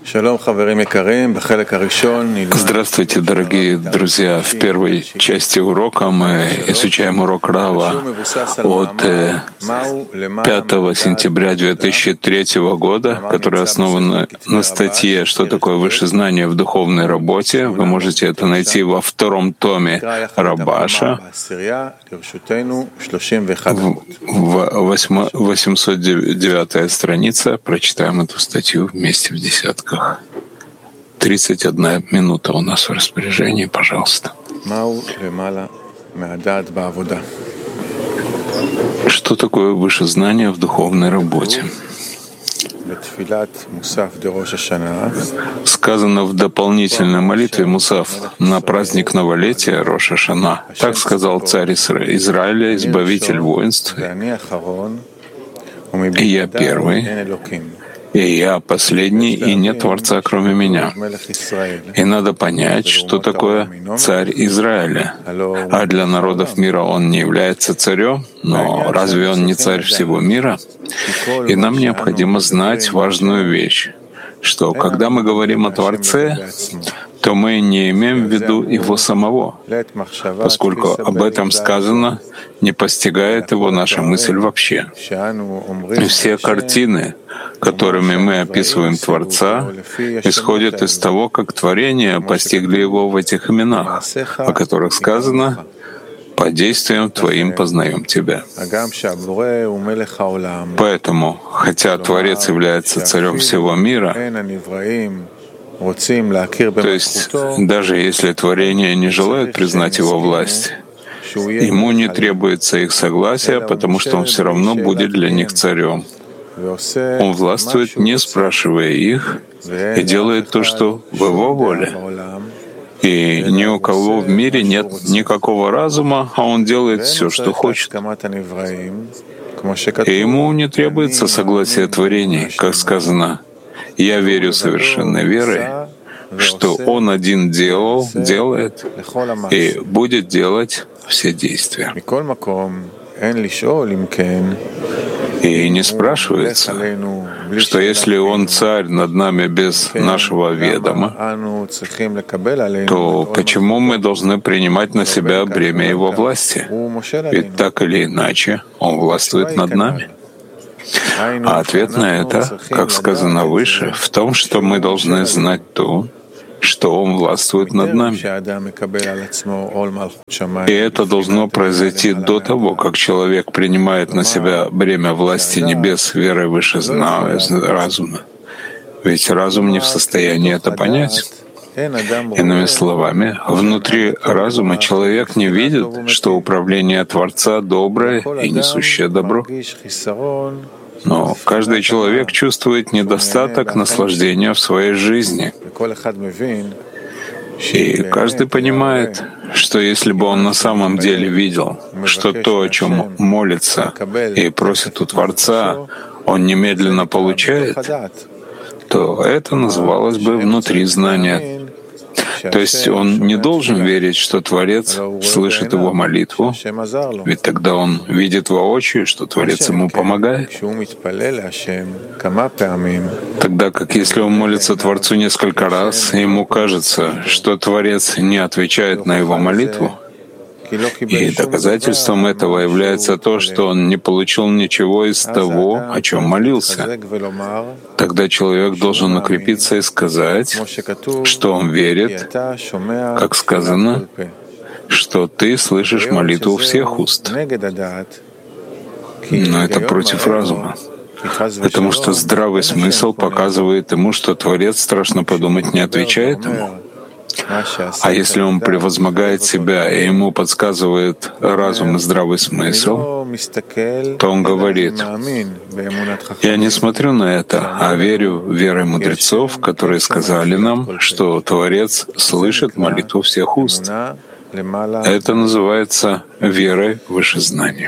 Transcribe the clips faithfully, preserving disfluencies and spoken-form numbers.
Здравствуйте, дорогие друзья! В первой части урока мы изучаем урок Рава от пятого сентября две тысячи третьего года, который основан на статье «Что такое высшее знание в духовной работе». Вы можете это найти во втором томе Рабаша, восемьсот девятая страница. Прочитаем эту статью вместе в десятках. тридцать одна минута у нас в распоряжении, пожалуйста. Что такое высшее знание в духовной работе? Сказано в дополнительной молитве Мусав на праздник новолетия Рош ха-Шана. Так сказал царь Израиля, избавитель воинств: «И я первый, и я последний, и нет Творца, кроме меня». И надо понять, что такое царь Израиля. А для народов мира он не является царем, но разве он не царь всего мира? И нам необходимо знать важную вещь, что когда мы говорим о Творце, то мы не имеем в виду Его самого, поскольку об этом сказано, не постигает его наша мысль вообще. И все картины, которыми мы описываем Творца, исходят из того, как творения постигли Его в этих именах, о которых сказано: «По действиям Твоим познаем Тебя». Поэтому, хотя Творец является царем всего мира, то есть даже если творения не желают признать Его власть, Ему не требуется их согласия, потому что Он все равно будет для них царем. Он властвует, не спрашивая их, и делает то, что в Его воле. И ни у кого в мире нет никакого разума, а Он делает все, что хочет. И Ему не требуется согласие творений, как сказано: «Я верю совершенной верой, что Он один делал, делает и будет делать все действия». И не спрашивается, что если Он царь над нами без нашего ведома, то почему мы должны принимать на себя бремя Его власти? Ведь так или иначе Он властвует над нами. А ответ на это, как сказано выше, в том, что мы должны знать то, что Он властвует над нами. И это должно произойти до того, как человек принимает на себя бремя власти небес верой выше разума. Ведь разум не в состоянии это понять. Иными словами, внутри разума человек не видит, что управление Творца доброе и несущее добро. Но каждый человек чувствует недостаток наслаждения в своей жизни. И каждый понимает, что если бы он на самом деле видел, что то, о чем молится и просит у Творца, он немедленно получает, то это называлось бы внутри знания. То есть он не должен верить, что Творец слышит его молитву, ведь тогда он видит воочию, что Творец ему помогает. Тогда как если он молится Творцу несколько раз, и ему кажется, что Творец не отвечает на его молитву, и доказательством этого является то, что он не получил ничего из того, о чем молился. Тогда человек должен укрепиться и сказать, что он верит, как сказано, что ты слышишь молитву всех уст. Но это против разума. Потому что здравый смысл показывает ему, что Творец, страшно подумать, не отвечает ему. А если он превозмогает себя, и ему подсказывает разум и здравый смысл, то он говорит: «Я не смотрю на это, а верю верой мудрецов, которые сказали нам, что Творец слышит молитву всех уст». Это называется верой выше знания.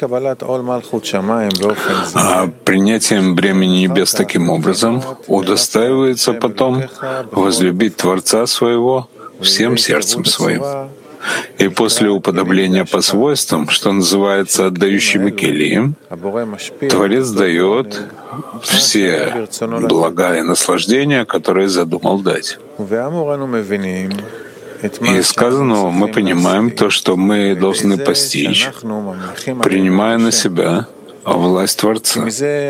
А принятием бремени небес таким образом удостаивается потом возлюбить Творца своего всем сердцем своим. И после уподобления по свойствам, что называется отдающими келим, Творец дает все блага и наслаждения, которые задумал дать. И из сказанного мы понимаем то, что мы должны постичь, принимая на себя власть Творца.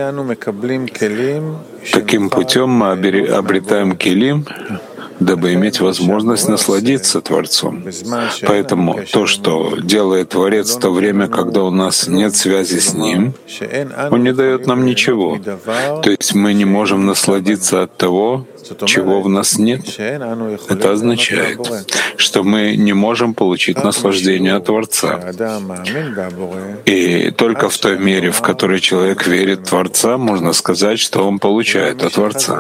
Таким путем мы обретаем келим, дабы иметь возможность насладиться Творцом. Поэтому то, что делает Творец в то время, когда у нас нет связи с Ним, Он не дает нам ничего. То есть мы не можем насладиться от того, чего в нас нет. Это означает, что мы не можем получить наслаждение от Творца. И только в той мере, в которой человек верит в Творца, можно сказать, что он получает от Творца.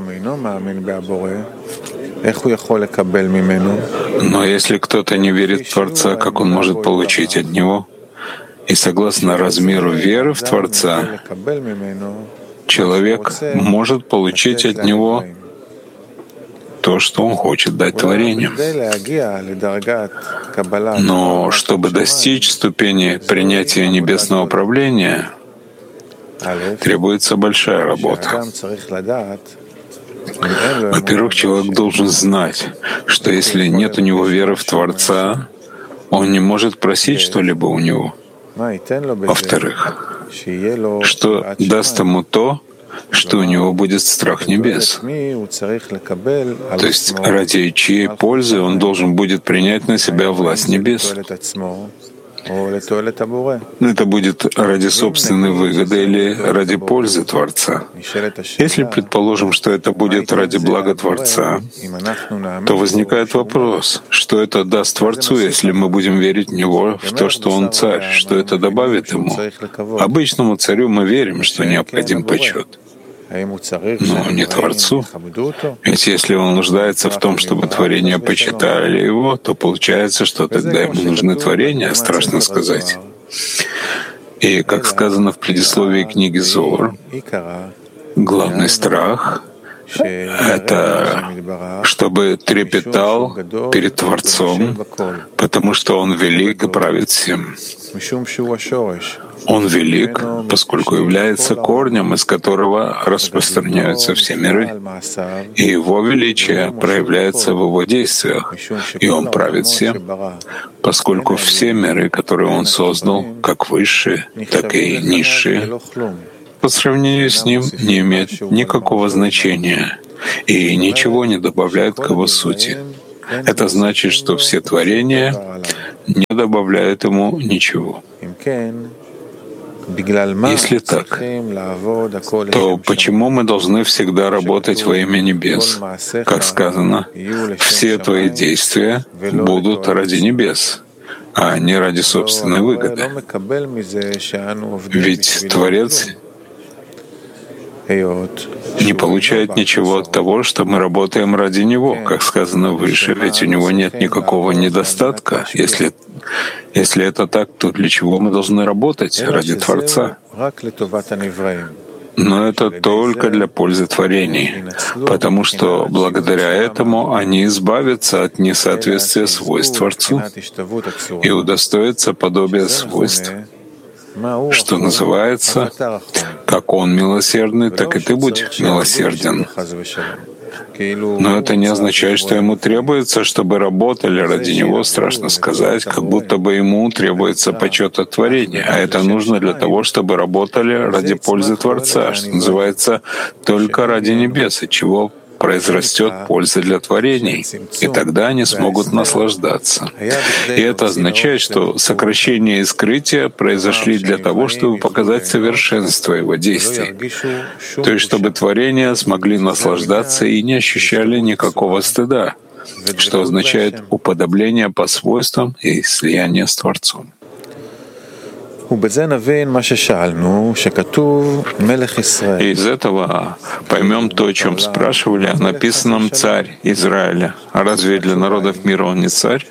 Но если кто-то не верит в Творца, как он может получить от Него? И согласно размеру веры в Творца, человек может получить от Него то, что он хочет дать творению. Но чтобы достичь ступени принятия небесного правления, требуется большая работа. Во-первых, человек должен знать, что если нет у него веры в Творца, он не может просить что-либо у него. Во-вторых, что даст ему то, что у него будет страх небес. То есть ради чьей пользы он должен будет принять на себя власть небес. Это будет ради собственной выгоды или ради пользы Творца. Если предположим, что это будет ради блага Творца, то возникает вопрос, что это даст Творцу, если мы будем верить в Него, в то, что Он царь, что это добавит Ему. Обычному царю мы верим, что необходим почет. Но не Творцу. Ведь если он нуждается в том, чтобы творения почитали его, то получается, что тогда ему нужны творения, страшно сказать. И, как сказано в предисловии книги Зоар, главный страх — это чтобы трепетал перед Творцом, потому что Он велик и правит всем. Он велик, поскольку является корнем, из которого распространяются все миры. И Его величие проявляется в Его действиях, и Он правит всем, поскольку все миры, которые Он создал, как высшие, так и низшие, по сравнению с Ним не имеют никакого значения и ничего не добавляют к Его сути. Это значит, что все творения не добавляют Ему ничего. Если так, то почему мы должны всегда работать во имя небес? Как сказано, все твои действия будут ради небес, а не ради собственной выгоды. Ведь Творец не получает ничего от того, что мы работаем ради Него, как сказано выше, ведь у Него нет никакого недостатка. Если, если это так, то для чего мы должны работать? Ради Творца. Но это только для пользы творений, потому что благодаря этому они избавятся от несоответствия свойств Творцу и удостоятся подобия свойств, что называется, как Он милосердный, так и ты будь милосерден. Но это не означает, что Ему требуется, чтобы работали ради Него, страшно сказать, как будто бы Ему требуется почет от творения, а это нужно для того, чтобы работали ради пользы Творца, что называется, только ради небес, от чего произрастет польза для творений, и тогда они смогут наслаждаться. И это означает, что сокращение и скрытие произошли для того, чтобы показать совершенство Его действий, то есть чтобы творения смогли наслаждаться и не ощущали никакого стыда, что означает уподобление по свойствам и слияние с Творцом. Из этого поймем то, о чем спрашивали, о написанном «Царь Израиля». А разве для народов мира он не царь?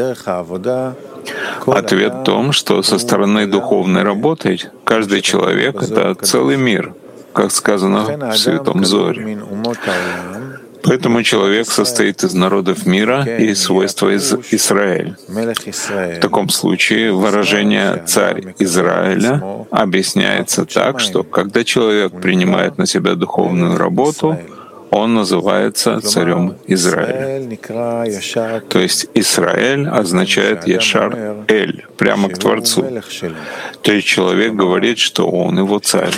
Ответ в том, что со стороны духовной работы каждый человек — это целый мир, как сказано в Святом Зоре. Поэтому человек состоит из народов мира и свойства из Израиль. В таком случае выражение «царь Израиля» объясняется так, что когда человек принимает на себя духовную работу, он называется царем Израиля. То есть Израиль означает Яшар Эль, прямо к Творцу. То есть человек говорит, что он его царь.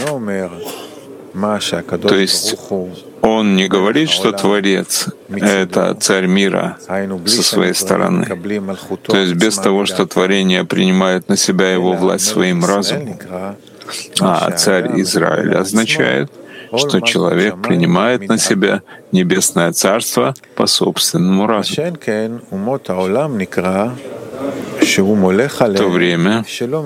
То есть он не говорит, что Творец — это царь мира со своей стороны. То есть без того, что творение принимает на себя его власть своим разумом. А царь Израиля означает, что человек принимает на себя небесное царство по собственному разуму. В то время,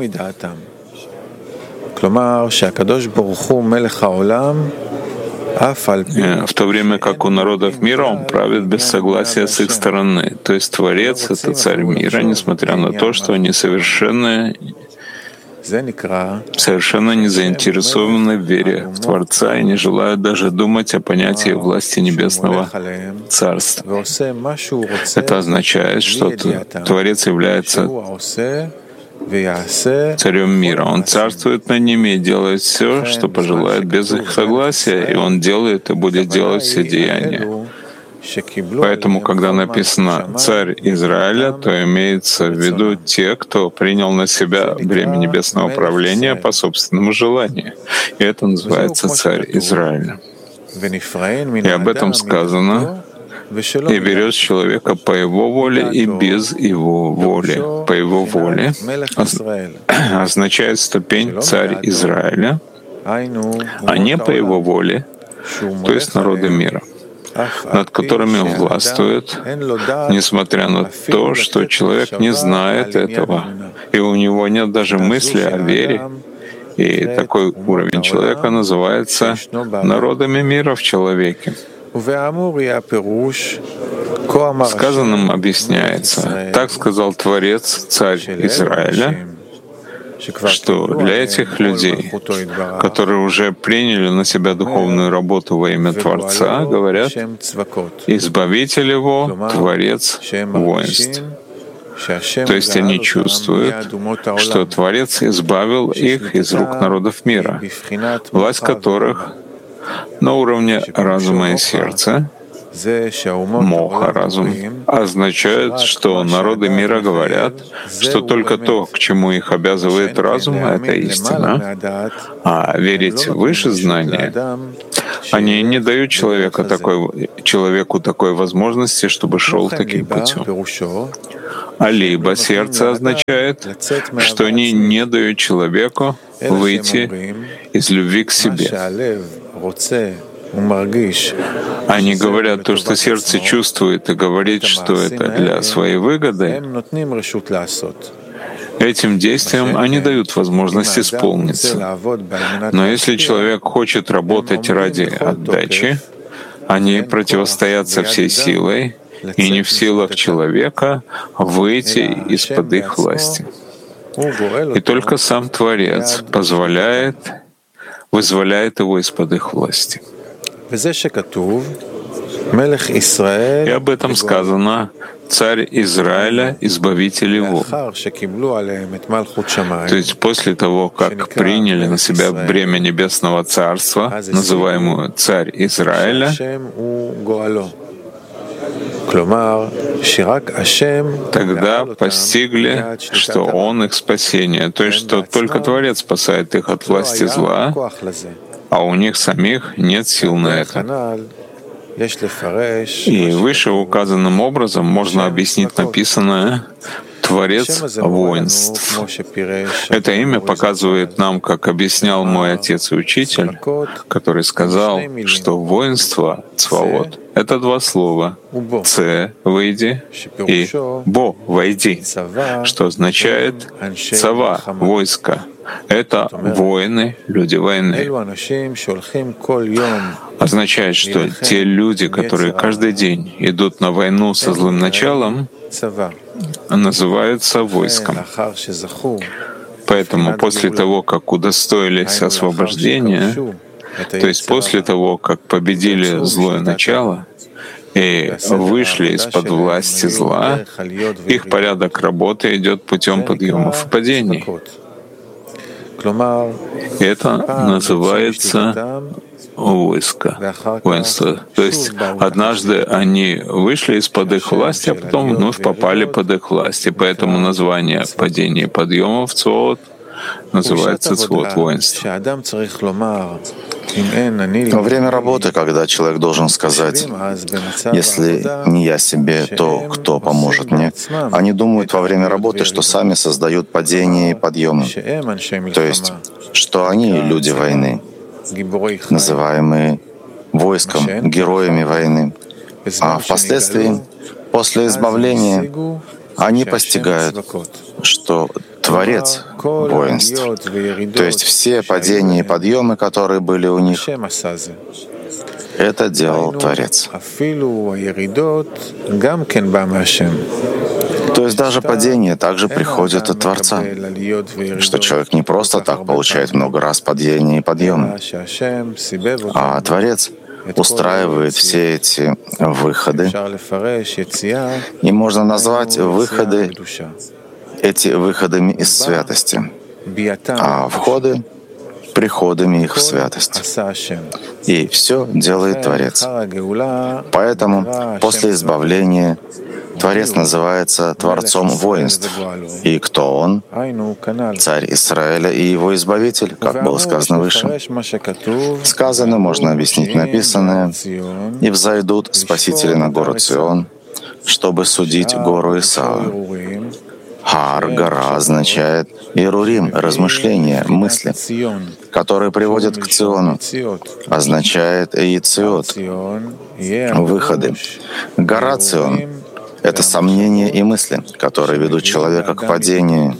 в то время как у народов мира он правит без согласия с их стороны. То есть Творец — это царь мира, несмотря на то, что они совершенно совершенно не заинтересованы в вере в Творца и не желают даже думать о понятии власти Небесного Царства. Это означает, что Творец является царем мира. Он царствует над ними и делает все, что пожелает без их согласия, и он делает и будет делать все деяния. Поэтому, когда написано «царь Израиля», то имеется в виду те, кто принял на себя бремя небесного правления по собственному желанию. И это называется «царь Израиля». И об этом сказано: «И берет человека по его воле и без его воли». По его воле означает ступень «царь Израиля», а не по его воле, то есть народы мира, над которыми он властвует, несмотря на то, что человек не знает этого, и у него нет даже мысли о вере. И такой уровень человека называется народами мира в человеке. Сказанным объясняется: «Так сказал Творец, царь Израиля», что для этих людей, которые уже приняли на себя духовную работу во имя Творца, говорят: «Избавитель его, Творец воинств». То есть они чувствуют, что Творец избавил их из рук народов мира, власть которых на уровне разума и сердца, моха, разум, означает, что народы мира говорят, что только то, к чему их обязывает разум, — это истина, а верить выше знания они не дают человеку такой, человеку такой возможности, чтобы шел таким путем. А либо сердце означает, что они не дают человеку выйти из любви к себе. Они говорят то, что сердце чувствует, и говорит, что это для своей выгоды. Этим действиям они дают возможность исполниться. Но если человек хочет работать ради отдачи, они противостоят со всей силой, и не в силах человека выйти из-под их власти. И только сам Творец позволяет, вызволяет его из-под их власти. И об этом сказано: «Царь Израиля, избавитель его». То есть после того, как приняли на себя бремя Небесного Царства, называемую «Царь Израиля», тогда постигли, что Он их спасение, то есть что только Творец спасает их от власти зла, а у них самих нет сил на это. И выше указанным образом можно объяснить написанное «Творец воинств». Это имя показывает нам, как объяснял мой отец и учитель, который сказал, что воинство, цваот, — это два слова «ц» — «выйди» и «бо» — «войди», что означает «цава» — «войско». Это воины, люди войны. Означает, что те люди, которые каждый день идут на войну со злым началом, называются войском. Поэтому после того, как удостоились освобождения, то есть после того, как победили злое начало, и вышли из-под власти зла, их порядок работы идет путем подъемов и падений. Это называется войско, воинство. То есть однажды они вышли из-под их власти, а потом вновь попали под их власть. И поэтому название падения и подъемов Цваот называется Цваот воинства. Во время работы, когда человек должен сказать, если не я себе, то кто поможет мне? Они думают во время работы, что сами создают падения и подъемы. То есть, что они люди войны, называемые войском, героями войны. А впоследствии, после избавления, они постигают, что Творец воинств, то есть все падения и подъемы, которые были у них, это делал Творец. То есть даже падения также приходят от Творца, что человек не просто так получает много раз падения и подъемы, а Творец устраивает все эти выходы, и можно назвать выходы эти выходами из святости, а входы — приходами их в святость. И все делает Творец. Поэтому после избавления Творец называется Творцом воинств. И кто Он? Царь Израиля и его Избавитель, как было сказано выше. Сказано можно объяснить написанное: «И взойдут спасители на гору Цион, чтобы судить гору Исава». Хар, гора, означает Ирурим, размышления, мысли, которые приводят к Циону, означает Ициот, выходы. Гора Цион — это сомнения и мысли, которые ведут человека к падению,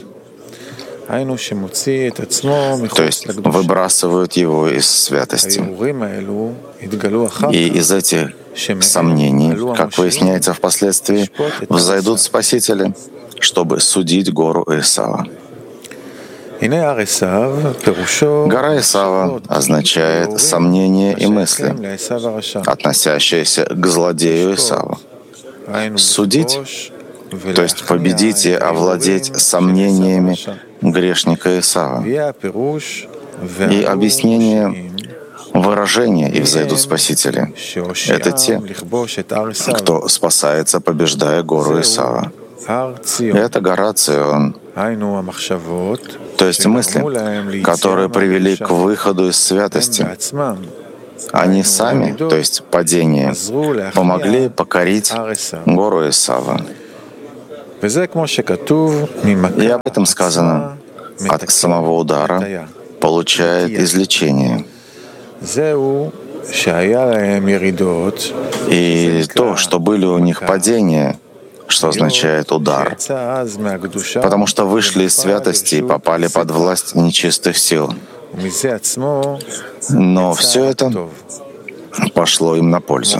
то есть выбрасывают его из святости. И из этих сомнений, как выясняется впоследствии, взойдут спасители, чтобы судить гору Исава. Гора Исава означает сомнения и мысли, относящиеся к злодею Исаву. Судить, то есть победить и овладеть сомнениями грешника Исава. И объяснение выражения «и взойдут спасители» — это те, кто спасается, побеждая гору Исава. Это гора Цион, то есть мысли, которые привели к выходу из святости. Они сами, то есть падение, помогли покорить гору Исава. И об этом сказано: от самого удара получает излечение. И то, что были у них падения, что означает удар, потому что вышли из святости и попали под власть нечистых сил. Но все это пошло им на пользу.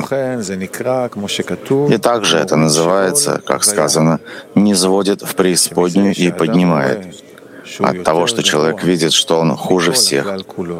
И также это называется, как сказано, «низводит в преисподнюю и поднимает», от того, что человек видит, что он хуже всех.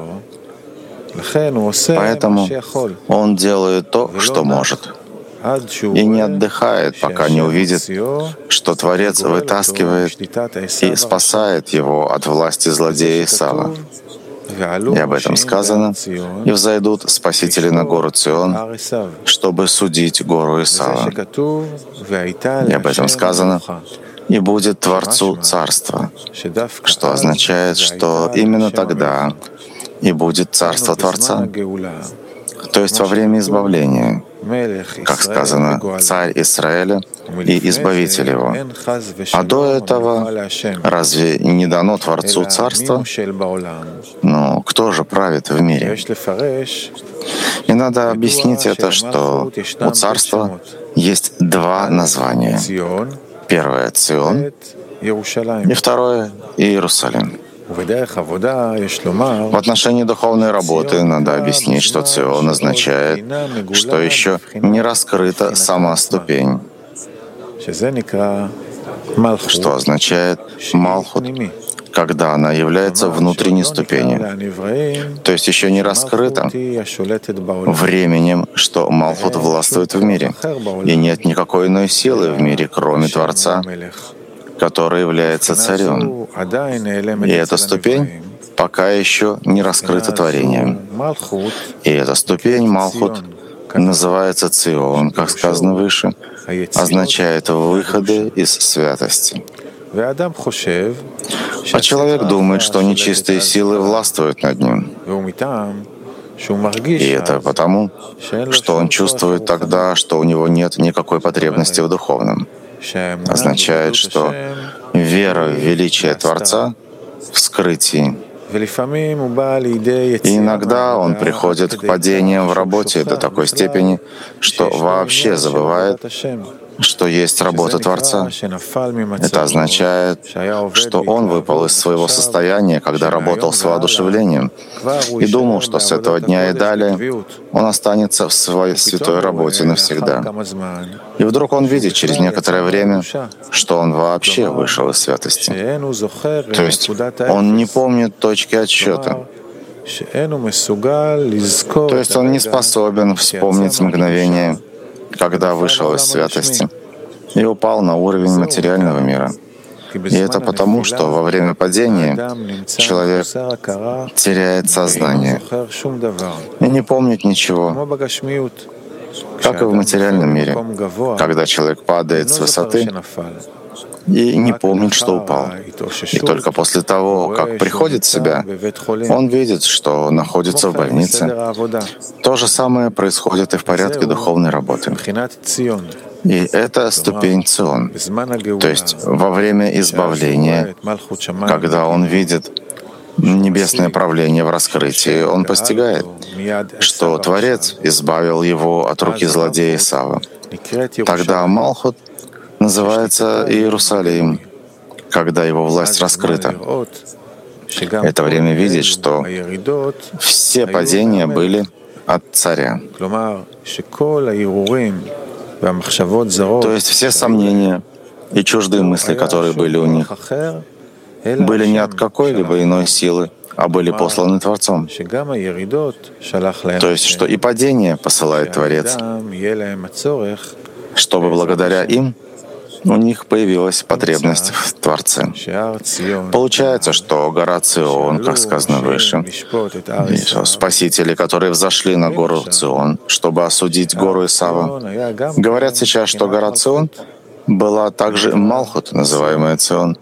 Поэтому он делает то, что может, и не отдыхает, пока не увидит, что Творец вытаскивает и спасает его от власти злодея Исава. И об этом сказано: «И взойдут спасители на гору Цион, чтобы судить гору Исава». И об этом сказано: «И будет Творцу царство», что означает, что именно тогда и будет царство Творца, то есть во время избавления, как сказано, царь Израиля и избавитель его. А до этого разве не дано Творцу царство? Ну, кто же правит в мире? И надо объяснить это, что у царства есть два названия. Первое — Цион, и второе — Иерусалим. В отношении духовной работы надо объяснить, что Цион означает, что еще не раскрыта сама ступень, что означает Малхут, когда она является внутренней ступенью, то есть еще не раскрыта временем, что Малхут властвует в мире, и нет никакой иной силы в мире, кроме Творца, который является царем. И эта ступень пока еще не раскрыта творением. И эта ступень Малхут называется Цион, как сказано выше, означает выходы из святости. А человек думает, что нечистые силы властвуют над ним. И это потому, что он чувствует тогда, что у него нет никакой потребности в духовном. Означает, что вера в величие Творца в скрытии. И иногда он приходит к падениям в работе до такой степени, что вообще забывает, что есть работа Творца. Это означает, что он выпал из своего состояния, когда работал с воодушевлением, и думал, что с этого дня и далее он останется в своей святой работе навсегда. И вдруг он видит через некоторое время, что он вообще вышел из святости. То есть он не помнит точки отсчета. То есть он не способен вспомнить мгновение, когда вышел из святости и упал на уровень материального мира. И это потому, что во время падения человек теряет сознание и не помнит ничего, как и в материальном мире, когда человек падает с высоты и не помнит, что упал. И только после того, как приходит в себя, он видит, что находится в больнице. То же самое происходит и в порядке духовной работы. И это ступень Цион. То есть во время избавления, когда он видит небесное правление в раскрытии, он постигает, что Творец избавил его от руки злодея Исава. Тогда Малхут называется Иерусалим, когда его власть раскрыта. Это время видеть, что все падения были от царя. То есть все сомнения и чуждые мысли, которые были у них, были не от какой-либо иной силы, а были посланы Творцом. То есть, что и падение посылает Творец, чтобы благодаря им у них появилась потребность в Творце. Получается, что гора Цион, как сказано выше, спасители, которые взошли на гору Цион, чтобы осудить гору Исава, говорят сейчас, что гора Цион была также Малхут, называемая Цион.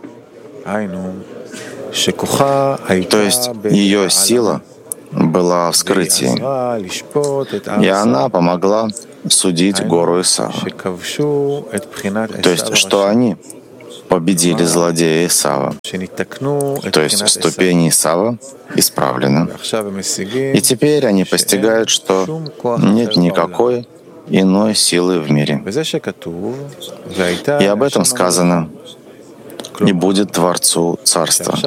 То есть ее сила была в скрытии, и она помогла судить гору Исава. То есть, что они победили злодея Исава. То есть ступени Исава исправлены. И теперь они постигают, что нет никакой иной силы в мире. И об этом сказано: «И будет Творцу царство».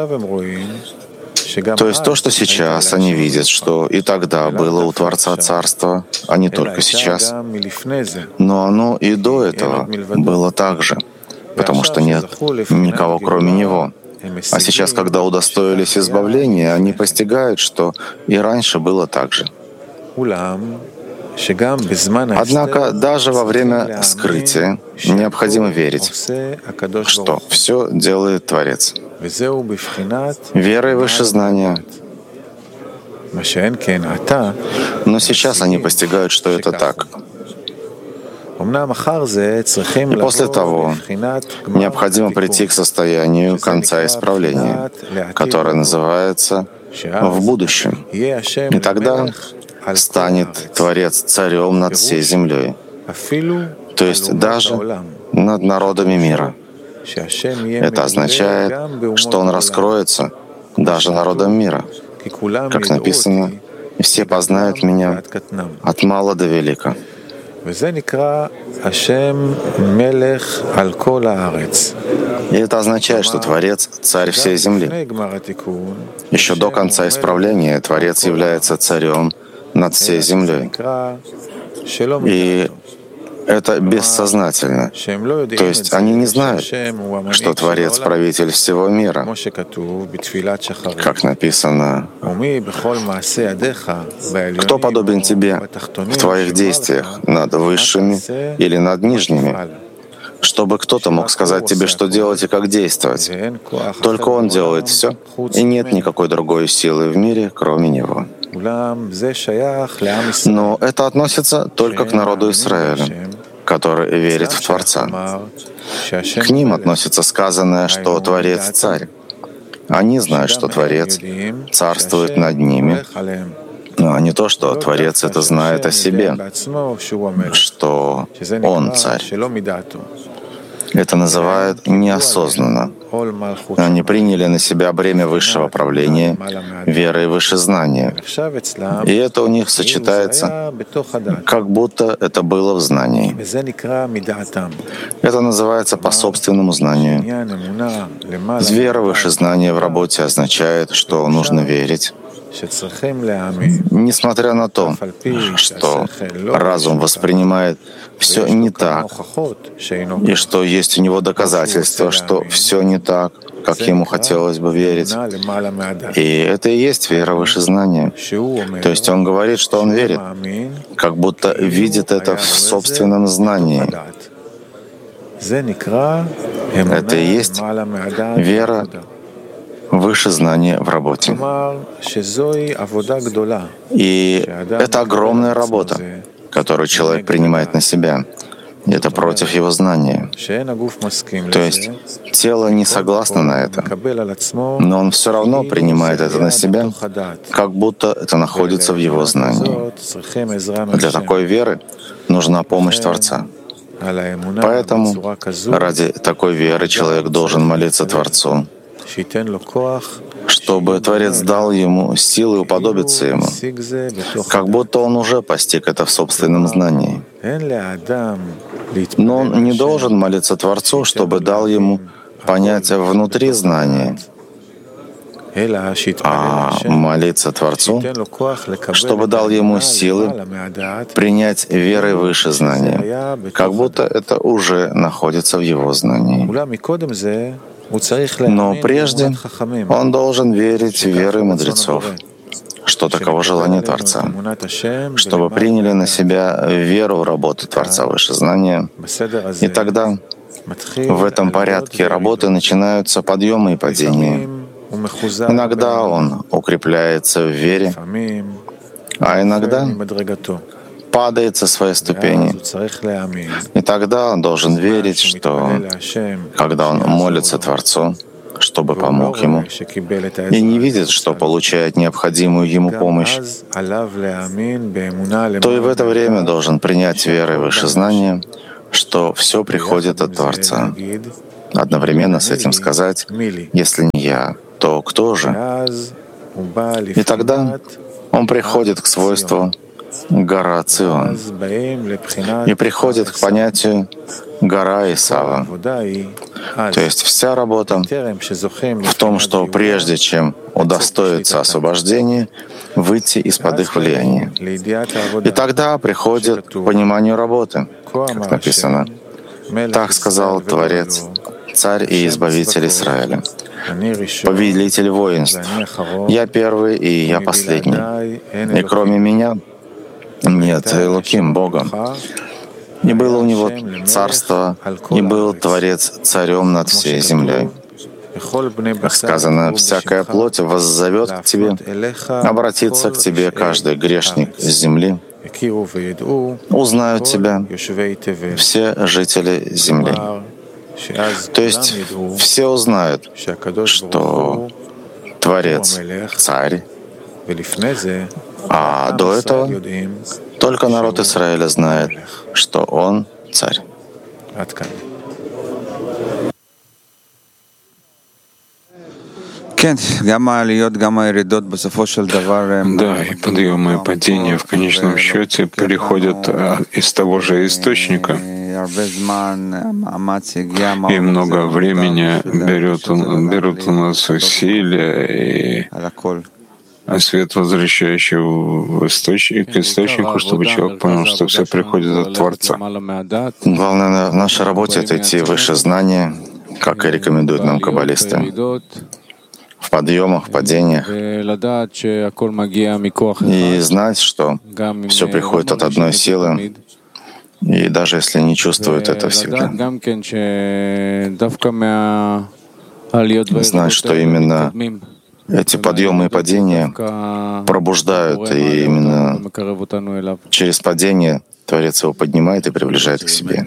То есть то, что сейчас они видят, что и тогда было у Творца царство, а не только сейчас, но оно и до этого было так же, потому что нет никого кроме Него. А сейчас, когда удостоились избавления, они постигают, что и раньше было так же. Однако даже во время скрытия необходимо верить, что все делает Творец. Вера и высшее знание. Но сейчас они постигают, что это так. И после того необходимо прийти к состоянию конца исправления, которое называется «в будущем». И тогда станет Творец царем над всей землей, то есть даже над народами мира. Это означает, что Он раскроется даже народам мира. Как написано, «Все познают Меня от мала до велика». И это означает, что Творец — царь всей земли. Еще до конца исправления Творец является царем над всей землей. И это бессознательно. То есть они не знают, что Творец — правитель всего мира. Как написано: «Кто подобен тебе в твоих действиях над высшими или над нижними?» Чтобы кто-то мог сказать тебе, что делать и как действовать. Только Он делает все, и нет никакой другой силы в мире, кроме Него. Но это относится только к народу Израиля, который верит в Творца. К ним относится сказанное, что Творец — Царь. Они знают, что Творец царствует над ними, но не то, что Творец это знает о себе, что Он Царь. Это называют неосознанно. Они приняли на себя бремя высшего правления, веры и вышезнания. И это у них сочетается, как будто это было в знании. Это называется по собственному знанию. Вера, вышезнание в работе означает, что нужно верить. Несмотря на то, что разум воспринимает все не так, и что есть у него доказательства, что все не так, как ему хотелось бы верить. И это и есть вера выше знания. То есть он говорит, что он верит, как будто видит это в собственном знании. Это и есть вера выше знания в работе. И это огромная работа, которую человек принимает на себя. И это против его знания. То есть тело не согласно на это, но он все равно принимает это на себя, как будто это находится в его знании. Для такой веры нужна помощь Творца. Поэтому ради такой веры человек должен молиться Творцу, чтобы Творец дал ему силы уподобиться ему, как будто он уже постиг это в собственном знании. Но он не должен молиться Творцу, чтобы дал ему понять внутри знания, а молиться Творцу, чтобы дал ему силы принять верой выше знания, как будто это уже находится в его знании. Но прежде он должен верить в веры мудрецов, что таково желание Творца, чтобы приняли на себя веру в работу Творца выше знания, и тогда в этом порядке работы начинаются подъемы и падения. Иногда он укрепляется в вере, а иногда падает со своей ступени. И тогда он должен верить, что когда он молится Творцу, чтобы помог ему, и не видит, что получает необходимую ему помощь, то и в это время должен принять веру и вышезнание, что все приходит от Творца. Одновременно с этим сказать: «Если не я, то кто же?» И тогда он приходит к свойству гора Цион и приходит к понятию гора Исава. То есть вся работа в том, что прежде чем удостоиться освобождения, выйти из-под их влияния. И тогда приходит к пониманию работы, как написано: «Так сказал Творец, Царь и Избавитель Израиля, Повелитель воинств. Я первый и я последний. И кроме меня нет Элоким, Бога. И было у него царство, и был Творец царем над всей землей». Как сказано: «Всякая плоть воззовет к тебе, обратится к тебе каждый грешник с земли, узнают тебя все жители земли». То есть все узнают, что Творец — Царь, а до этого только народ Израиля знает, что Он — Царь. Да, и подъемы и падения в конечном счете приходят из того же источника. И много времени берет, берут у нас усилия, и а свет, возвращающий в источник, к источнику, чтобы человек понял, что все приходит от Творца. Главное в нашей работе — это идти выше знания, как и рекомендуют нам каббалисты, в подъемах, в падениях, и знать, что все приходит от одной силы, и даже если не чувствует это всегда. Знать, что именно эти подъемы и падения пробуждают, и именно через падение Творец его поднимает и приближает к себе.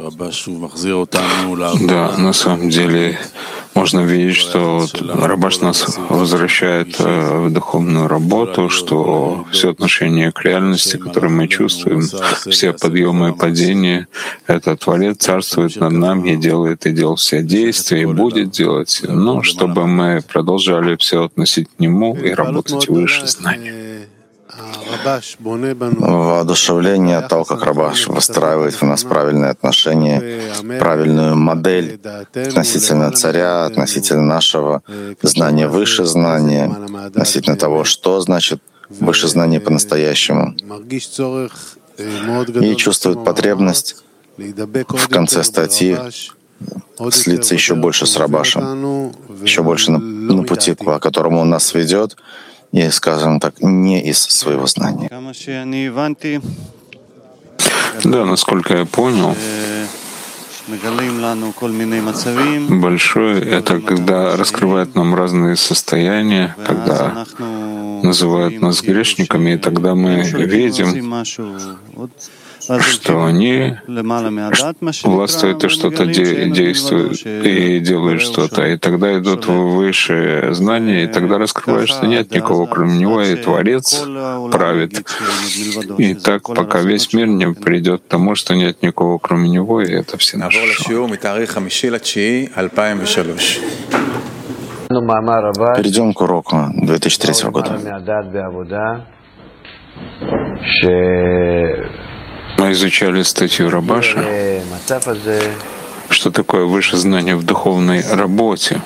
Да, на самом деле можно видеть, что вот Рабаш нас возвращает в духовную работу, что все отношение к реальности, которые мы чувствуем, все подъемы и падения, это Творец царствует над нами и делает, и делал все действия, и будет делать, но чтобы мы продолжали все относить к Нему и работать выше знания. Воодушевление от того, как Рабаш выстраивает в нас правильные отношения, правильную модель относительно царя, относительно нашего знания выше знания, относительно того, что значит выше знание по-настоящему. И чувствует потребность в конце статьи слиться еще больше с Рабашем, еще больше на, на пути, по которому он нас ведет, и, скажем так, не из своего знания. Да, насколько я понял, большой — это когда раскрывает нам разные состояния, когда называют нас грешниками, и тогда мы видим, что они властвуют и что-то де- действуют, и делают что-то, и тогда идут выше знания, и тогда раскрывают, что нет никого, кроме него, и Творец правит. И так, пока весь мир не придет к тому, что нет никого, кроме него, и это все наши. Перейдем к уроку две тысячи третьего года. Мы изучали статью Рабаша, что такое высшее знание в духовной работе,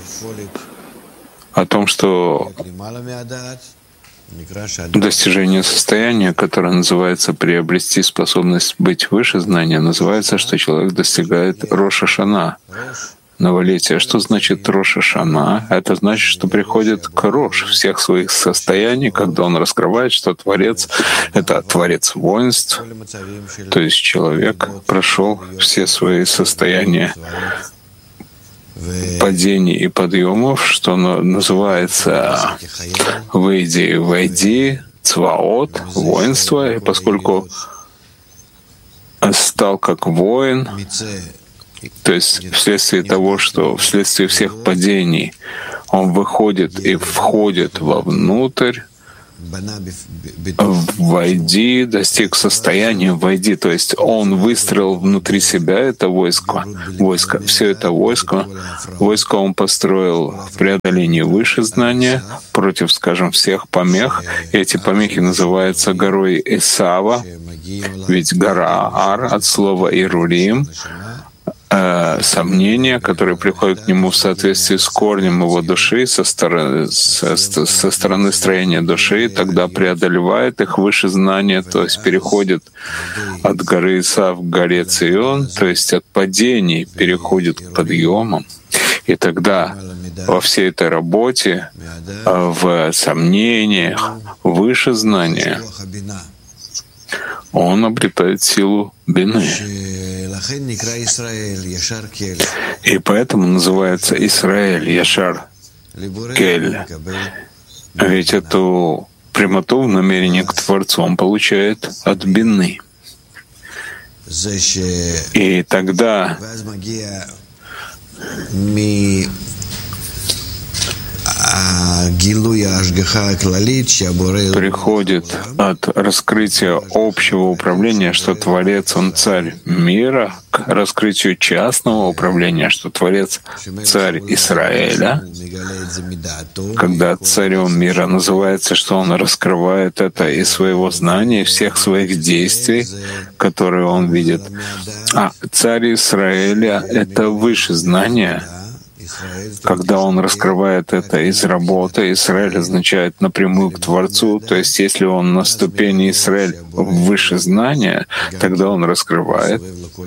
о том, что достижение состояния, которое называется приобрести способность быть выше знания, называется, что человек достигает Рош ха-Шана, новолетия. Что значит Рош ха-Шана? Это значит, что приходит к Рош всех своих состояний, когда он раскрывает, что Творец — это Творец воинств, то есть человек прошел все свои состояния падений и подъемов, что называется «выйди, войди», «цваот», воинство, и поскольку стал как воин, то есть вследствие того, что вследствие всех падений он выходит и входит вовнутрь, войди, достиг состояния войди, то есть он выстроил внутри себя это войско, войско, все это войско, войско он построил в преодолении выше знания против, скажем, всех помех. И эти помехи называются горой Исава, ведь гора Ар от слова Ирурим, Э, сомнения, которые приходят к нему в соответствии с корнем его души, со стороны, со, со стороны строения души, тогда преодолевает их выше знания, то есть переходит от горы Исав к горе Цион, то есть от падений переходит к подъемам. И тогда во всей этой работе, в сомнениях, выше знания, он обретает силу бины. И поэтому называется Исраэль Яшар Кель. Ведь эту прямоту в намерении к Творцу он получает от бины. И тогда приходит от раскрытия общего управления, что Творец, Он царь мира, к раскрытию частного управления, что Творец — царь Израиля, когда царем мира называется, что он раскрывает это из своего знания, всех своих действий, которые он видит. А царь Израиля — это выше знания, Когда он раскрывает это из работы, Израиль означает напрямую к Творцу, то есть если он на ступени Израиль выше знания, тогда он раскрывает,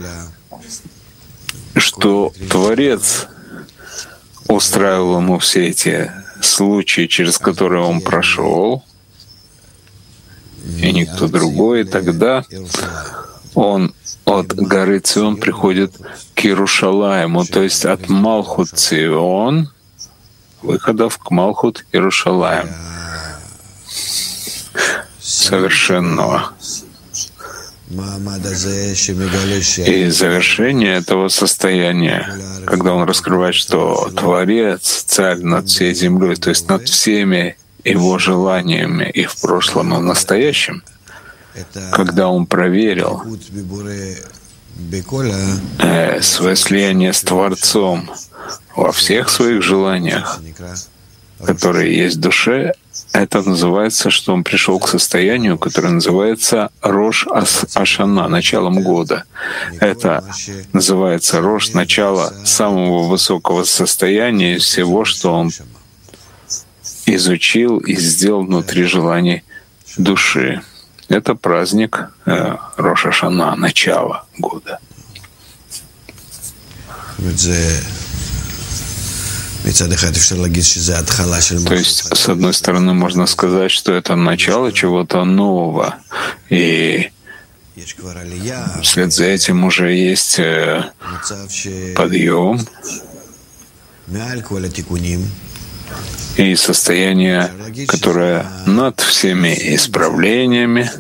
что Творец устраивал ему все эти случаи, через которые он прошел, и никто другой, и тогда он от горы Цион приходит к Иерушалаиму, то есть от Малхут Цион, выходов к Малхут Иерушалаим, совершенного. И завершение этого состояния, когда он раскрывает, что Творец, Царь над всей землей, то есть над всеми его желаниями и в прошлом, и в настоящем, когда он проверил э, свое слияние с Творцом во всех своих желаниях, которые есть в душе, это называется, что он пришел к состоянию, которое называется Рош Ашана, началом года. Это называется Рош, начало самого высокого состояния из всего, что он изучил и сделал внутри желаний души. Это праздник э, Рош Ашана, начало года. То есть, с одной стороны, можно сказать, что это начало чего-то нового, и вслед за этим уже есть э, подъем и состояние, которое над всеми исправлениями.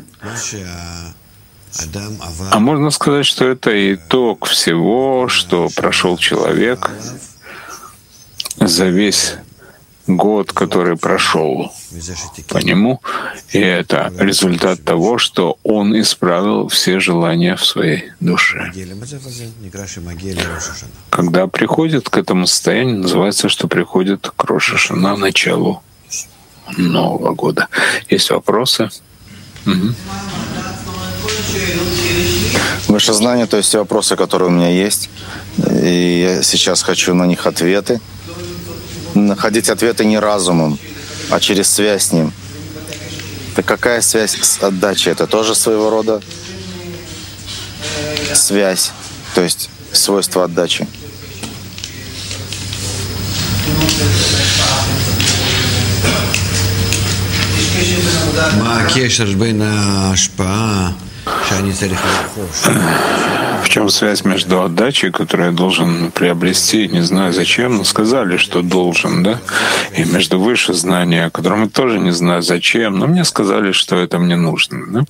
А можно сказать, что это итог всего, что прошел человек за весь год, который прошел по нему, и это результат того, что он исправил все желания в своей душе. Когда приходит к этому состоянию, называется, что приходит к Рош Ашана, началу Нового года. Есть вопросы? Угу. Ваше знание, то есть те вопросы, которые у меня есть, и я сейчас хочу на них ответы. Находить ответы не разумом, а через связь с ним. Так какая связь с отдачей? Это тоже своего рода связь, то есть свойство отдачи. В чем связь между отдачей, которую я должен приобрести, не знаю зачем, но сказали, что должен, да? И между выше знания, о котором я тоже не знаю зачем, но мне сказали, что это мне нужно, да?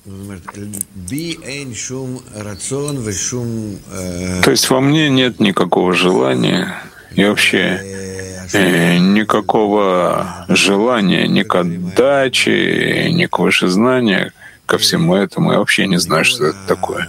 То есть во мне нет никакого желания и вообще э, никакого желания ни к отдаче, ни к вышезнанию, ко всему этому. Я вообще не знаю, что это такое.